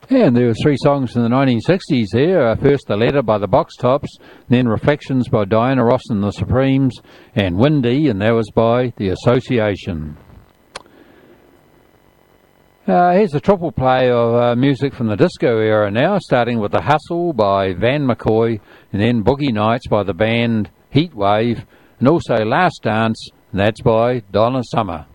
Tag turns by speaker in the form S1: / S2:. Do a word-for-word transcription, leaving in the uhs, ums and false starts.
S1: And there were three songs in the nineteen sixties there. Uh, first, The Letter by the Box Tops, then Reflections by Diana Ross and the Supremes, and Windy, and that was by The Association. Uh, here's a triple play of uh, music from the disco era now, starting with The Hustle by Van McCoy, and then Boogie Nights by the band Heatwave, and also Last Dance, and that's by Donna Summer.